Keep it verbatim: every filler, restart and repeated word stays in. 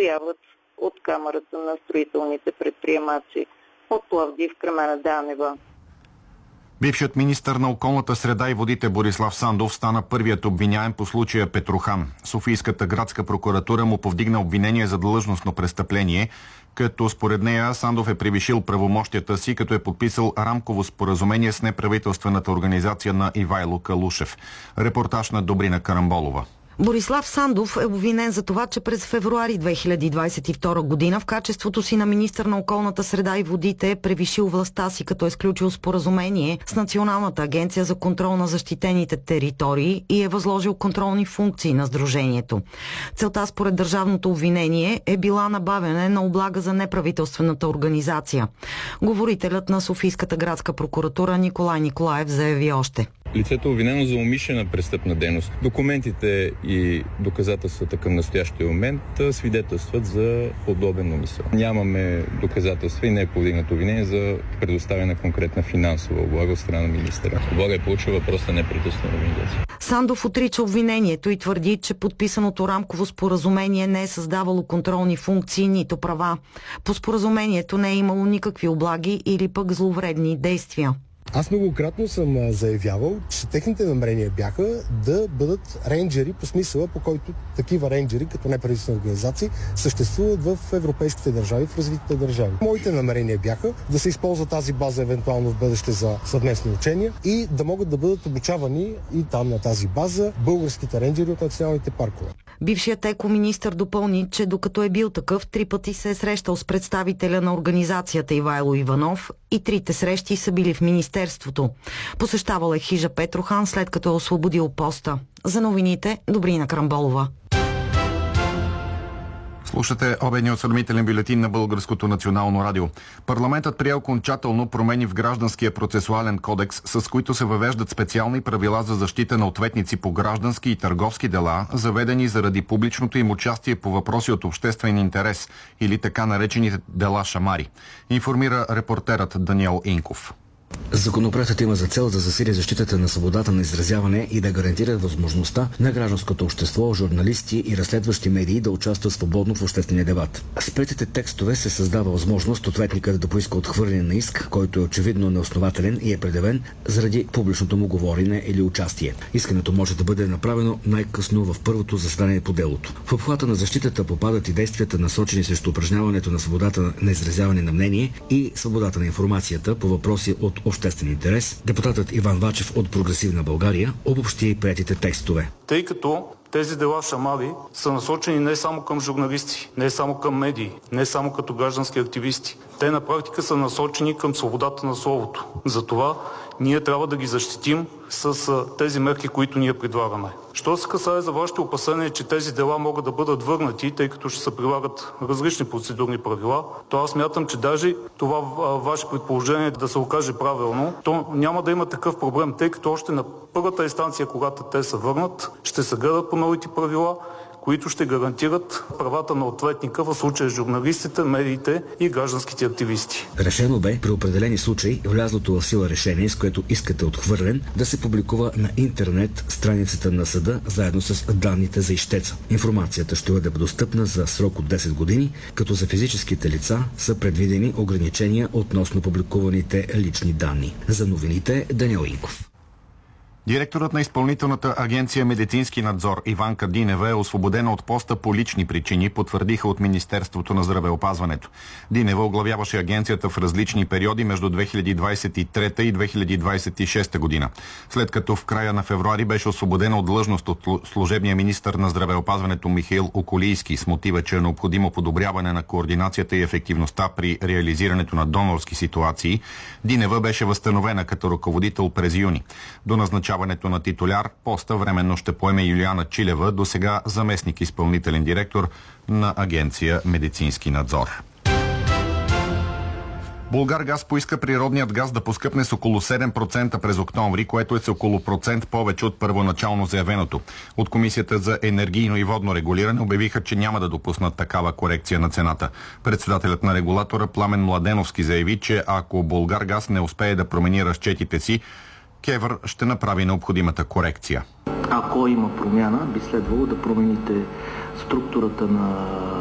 настояват от Камарата на строителните предприемачи от Пловдив, Кремена Данева. Бившият министър на околната среда и водите Борислав Сандов стана първият обвиняем по случая Петрохан. Софийската градска прокуратура му повдигна обвинение за длъжностно престъпление, като според нея Сандов е превишил правомощията си, като е подписал рамково споразумение с неправителствената организация на Ивайло Калушев. Репортаж на Добрина Карамболова. Борислав Сандов е обвинен за това, че през февруари две хиляди двадесет и втора година в качеството си на министър на околната среда и водите е превишил властта си, като е сключил споразумение с Националната агенция за контрол на защитените територии и е възложил контролни функции на сдружението. Целта според държавното обвинение е била набавяне на облага за неправителствената организация. Говорителят на Софийската градска прокуратура Николай Николаев заяви още: лицето е обвинено за умишлена престъпна дейност. Документите и доказателствата към настоящия момент свидетелстват за подобен умисъл. Нямаме доказателства и не е повдигнато обвинение за предоставяне на конкретна финансова облага от страна на министъра. Облага е получила въпрос на неправителствена организация. Сандов отрича обвинението и твърди, че подписаното рамково споразумение не е създавало контролни функции, нито права. По споразумението не е имало никакви облаги или пък зловредни действия. Аз многократно съм заявявал, че техните намерения бяха да бъдат рейнджери по смисъла, по който такива рейнджери, като неправителствени организации, съществуват в европейските държави, в развитите държави. Моите намерения бяха да се използва тази база евентуално в бъдеще за съвместни учения и да могат да бъдат обучавани и там на тази база българските рейнджери от националните паркове. Бившият екоминистър допълни, че докато е бил такъв, три пъти се е срещал с представителя на организацията Ивайло Иванов и трите срещи са били в министерството. Посещавал е хижа Петрохан, след като е освободил поста. За новините, Добрина Крамболова. Слушате обедния осведомителен бюлетин на Българското национално радио. Парламентът прие окончателно промени в Гражданския процесуален кодекс, с които се въвеждат специални правила за защита на ответници по граждански и търговски дела, заведени заради публичното им участие по въпроси от обществен интерес или така наречените дела шамари. Информира репортерът Даниел Инков. Законопроектът има за цел да засили защитата на свободата на изразяване и да гарантира възможността на гражданското общество, журналисти и разследващи медии да участват свободно в обществения дебат. С приетите текстове се създава възможност ответникът да поиска отхвърляне на иск, който е очевидно неоснователен и е предявен заради публичното му говорене или участие. Искането може да бъде направено най-късно в първото заседание по делото. В обхвата на защитата попадат и действията, насочени срещу упражняването на свободата на изразяване на мнение и свободата на информацията по въпроси от обществен интерес. Депутатът Иван Вачев от Прогресивна България обобщи приетите текстове. Тъй като тези дела шамари са насочени не само към журналисти, не само към медии, не само като граждански активисти. Те на практика са насочени към свободата на словото. Затова ние трябва да ги защитим с тези мерки, които ние предлагаме. Що се касае за вашите опасения, че тези дела могат да бъдат върнати, тъй като ще се прилагат различни процедурни правила, то аз смятам, че даже това ваше предположение да се окаже правилно, то няма да има такъв проблем, тъй като още на първата инстанция, когато те се върнат, ще се гледат по новите правила, които ще гарантират правата на ответника в случая с журналистите, медиите и гражданските активисти. Решено бе при определени случаи влязлото в сила решение, с което искът е отхвърлен, да се публикува на интернет страницата на съда заедно с данните за ищеца. Информацията ще бъде достъпна за срок от десет години, като за физическите лица са предвидени ограничения относно публикуваните лични данни. За новините Даниел Инков. Директорът на Изпълнителната агенция Медицински надзор Иванка Динева е освободена от поста по лични причини, потвърдиха от Министерството на здравеопазването. Динева оглавяваше агенцията в различни периоди между две хиляди двадесет и трета и две хиляди двадесет и шеста година. След като в края на февруари беше освободена от длъжност от служебния министър на здравеопазването Михаил Околийски с мотива, че е необходимо подобряване на координацията и ефективността при реализирането на донорски ситуации, Динева беше възстановена като ръководител през юни. До назначаването на титуляр поста временно ще поеме Юлиана Чилева, досега заместник изпълнителен директор на агенция Медицински надзор. Булгаргаз поиска природният газ да поскъпне с около седем процента през октомври, което е с около процент повече от първоначално заявеното. От Комисията за енергийно и водно регулиране обявиха, че няма да допуснат такава корекция на цената. Председателят на регулатора Пламен Младеновски заяви, че ако Булгаргаз не успее да промени разчетите си, КЕВР ще направи необходимата корекция. Ако има промяна, би следвало да промените структурата на